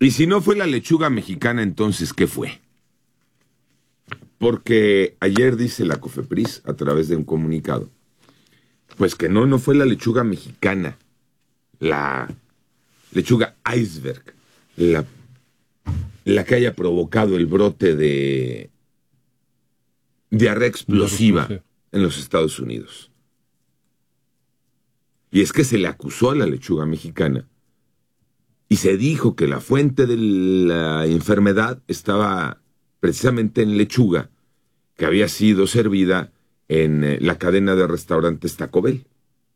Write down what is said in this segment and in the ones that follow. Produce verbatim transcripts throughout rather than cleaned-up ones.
Y si no fue la lechuga mexicana, entonces, ¿qué fue? Porque ayer dice la COFEPRIS, a través de un comunicado, pues que no, no fue la lechuga mexicana, la lechuga iceberg, la, la que haya provocado el brote de diarrea explosiva en los Estados Unidos. Y es que se le acusó a la lechuga mexicana y se dijo que la fuente de la enfermedad estaba precisamente en lechuga que había sido servida en eh, la cadena de restaurantes Taco Bell.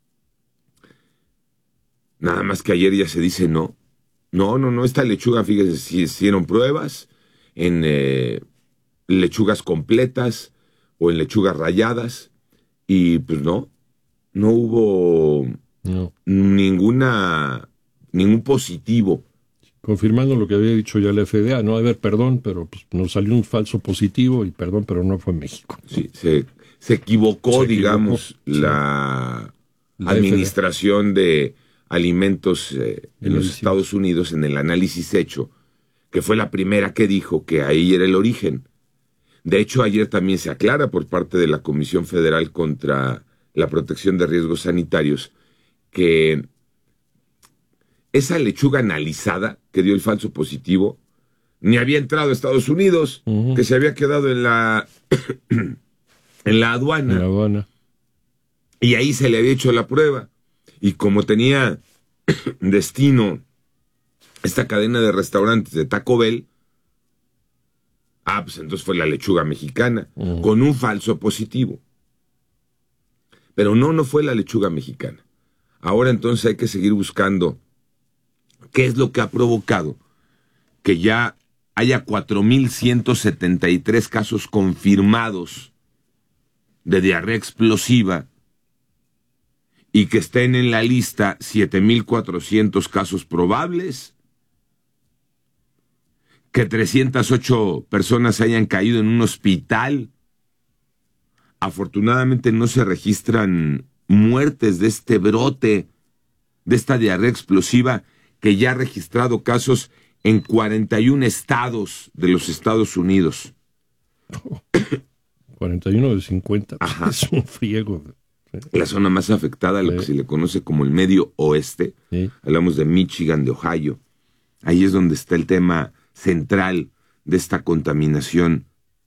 Nada más que ayer ya se dice no. No, no, no, esta lechuga, fíjense, si hicieron pruebas en eh, lechugas completas o en lechugas rayadas y pues no, no hubo no. ninguna, ningún positivo. Confirmando lo que había dicho ya la F D A, no, a ver, perdón, pero pues, nos salió un falso positivo y perdón, pero no fue en México. Sí, se, se equivocó, se digamos, equivocó, la, sí. la administración F D A de alimentos eh, en los Medicinas. Estados Unidos en el análisis hecho, que fue la primera que dijo que ahí era el origen. De hecho, ayer también se aclara por parte de la Comisión Federal contra la Protección de Riesgos Sanitarios que esa lechuga analizada que dio el falso positivo ni había entrado a Estados Unidos, uh-huh. que se había quedado en la en la aduana. En la aduana. Y ahí se le había hecho la prueba. Y como tenía destino esta cadena de restaurantes de Taco Bell, ah, pues entonces fue la lechuga mexicana, uh-huh. con un falso positivo. Pero no, no fue la lechuga mexicana. Ahora entonces hay que seguir buscando qué es lo que ha provocado que ya haya cuatro mil ciento setenta y tres casos confirmados de diarrea explosiva y que estén en la lista siete mil cuatrocientos casos probables, que trescientas ocho personas hayan caído en un hospital. Afortunadamente no se registran muertes de este brote, de esta diarrea explosiva, que ya ha registrado casos en cuarenta y un estados de los Estados Unidos. cuarenta y uno de cincuenta, Ajá. Es un friego. La zona más afectada, lo sí. que se le conoce como el medio oeste, sí. hablamos de Michigan, de Ohio, ahí es donde está el tema central de esta contaminación.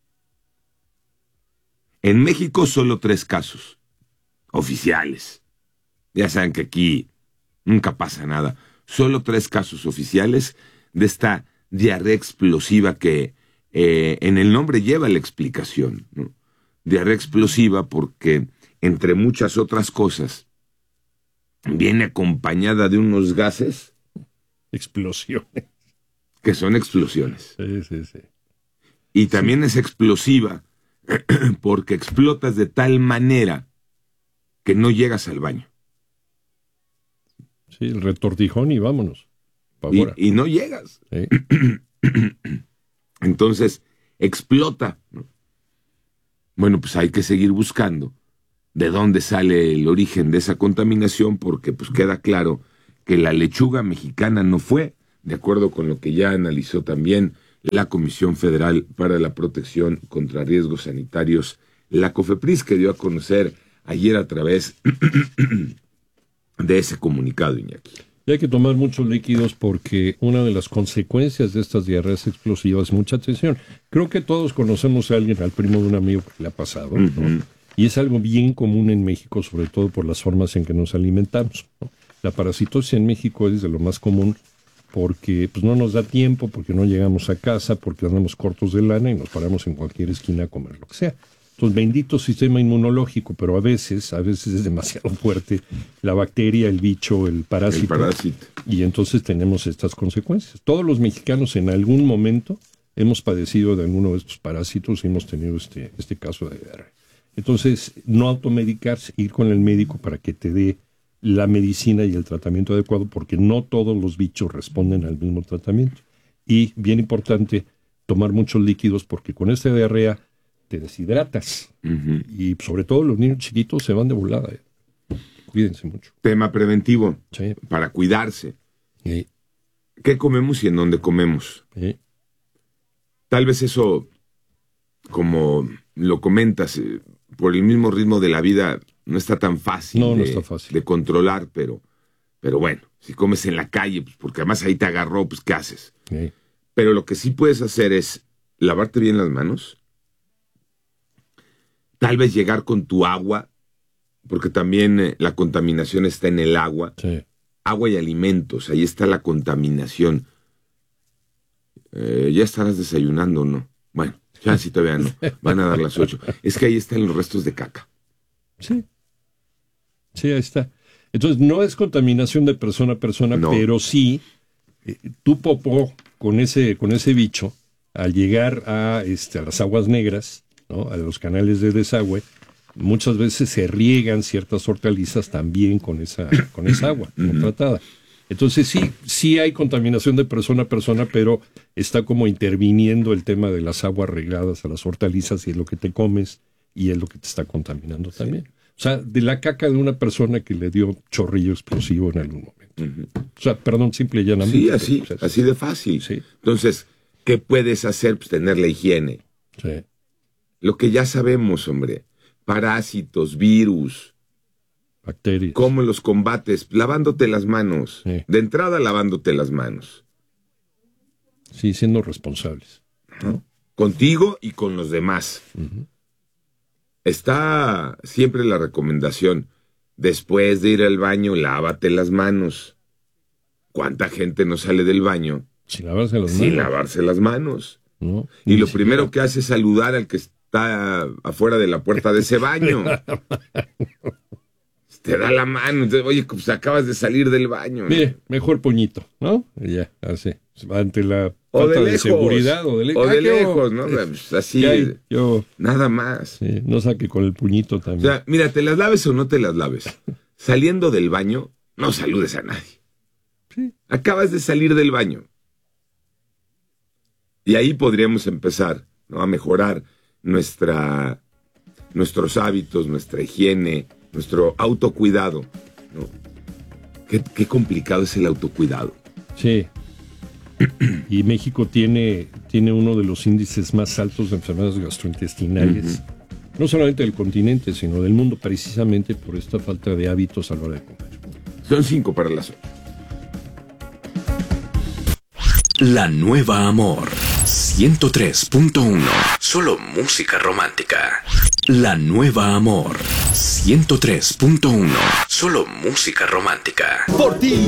En México solo tres casos oficiales. Ya saben que aquí nunca pasa nada. Solo tres casos oficiales de esta diarrea explosiva que eh, en el nombre lleva la explicación, ¿no? Diarrea explosiva porque, entre muchas otras cosas, viene acompañada de unos gases. Explosiones. Que son explosiones. Sí, sí, sí. Y también sí. es explosiva porque explotas de tal manera que no llegas al baño. Sí, el retortijón y vámonos. Y, y no llegas. Sí. Entonces, explota. Bueno, pues hay que seguir buscando de dónde sale el origen de esa contaminación, porque pues queda claro que la lechuga mexicana no fue, de acuerdo con lo que ya analizó también la Comisión Federal para la Protección contra Riesgos Sanitarios, la COFEPRIS, que dio a conocer ayer a través de ese comunicado, Iñaki. Y hay que tomar muchos líquidos porque una de las consecuencias de estas diarreas explosivas, mucha atención, creo que todos conocemos a alguien, al primo de un amigo que le ha pasado, ¿no? Uh-huh. Y es algo bien común en México, sobre todo por las formas en que nos alimentamos, ¿no? La parasitosis en México es de lo más común porque pues, no nos da tiempo, porque no llegamos a casa, porque andamos cortos de lana y nos paramos en cualquier esquina a comer lo que sea. Entonces, bendito sistema inmunológico, pero a veces, a veces es demasiado fuerte la bacteria, el bicho, el parásito. El parásito. Y entonces tenemos estas consecuencias. Todos los mexicanos en algún momento hemos padecido de alguno de estos parásitos y hemos tenido este, este caso de diarrea. Entonces, no automedicarse, ir con el médico para que te dé la medicina y el tratamiento adecuado, porque no todos los bichos responden al mismo tratamiento. Y, bien importante, tomar muchos líquidos, porque con esta diarrea te deshidratas. Uh-huh. Y sobre todo los niños chiquitos se van de volada. Eh. Cuídense mucho. Tema preventivo. Sí. Para cuidarse. Sí. qué comemos y en dónde comemos. ¿Eh? Tal vez eso, como lo comentas, eh, por el mismo ritmo de la vida, no está tan fácil, no, de, no está fácil de controlar, pero, pero bueno, si comes en la calle, pues porque además ahí te agarró, pues ¿qué haces? ¿Eh? Pero lo que sí puedes hacer es lavarte bien las manos, tal vez llegar con tu agua, porque también eh, la contaminación está en el agua. Sí. Agua y alimentos, ahí está la contaminación. Eh, ya estarás desayunando, ¿no? Bueno, ya sí todavía no. Van a dar las ocho. Es que ahí están los restos de caca. Sí. Sí, ahí está. Entonces, no es contaminación de persona a persona, No. pero sí, eh, tu popó con ese, con ese bicho, al llegar a, este, a las aguas negras, ¿no? A los canales de desagüe, muchas veces se riegan ciertas hortalizas también con esa, con esa agua no tratada. Entonces sí, sí hay contaminación de persona a persona, pero está como interviniendo el tema de las aguas regadas a las hortalizas y es lo que te comes y es lo que te está contaminando también. O sea, de la caca de una persona que le dio chorrillo explosivo en algún momento. Uh-huh. O sea, perdón, simple y llanamente. Sí, así, pero, pues, así de fácil. Sí. Entonces, ¿qué puedes hacer? Pues tener la higiene. Sí. Lo que ya sabemos, hombre. Parásitos, virus, bacterias. ¿Cómo los combates? Lavándote las manos. Sí. De entrada, lavándote las manos. Sí, siendo responsables. ¿No? Contigo y con los demás. Uh-huh. Está siempre la recomendación. Después de ir al baño, lávate las manos. ¿Cuánta gente no sale del baño sin lavarse las sin manos? lavarse las manos? No, y lo siquiera. primero que hace es saludar al que está afuera de la puerta de ese baño. Te da la mano. Entonces, oye, pues acabas de salir del baño. Mire, mejor puñito, ¿no? Y ya, así. Ante la o falta de, de lejos, seguridad o de, le- o de ah, yo, lejos, ¿no? Pues así, ya, yo, nada más. sí, no saque con el puñito O también. sea, mira, te las laves o no te las laves. Saliendo del baño, no saludes a nadie. Sí. Acabas de salir del baño. Y ahí podríamos empezar, ¿no? A mejorar nuestra, nuestros hábitos, nuestra higiene, nuestro autocuidado, ¿no? Qué, qué complicado es el autocuidado. Sí. Y México tiene, tiene uno de los índices más altos de enfermedades gastrointestinales, uh-huh. no solamente del continente, sino del mundo, precisamente por esta falta de hábitos a la hora de comer. Son cinco para las ocho. La Nueva Amor, ciento tres punto uno. Solo música romántica. La Nueva Amor, ciento tres punto uno. Solo música romántica. Por ti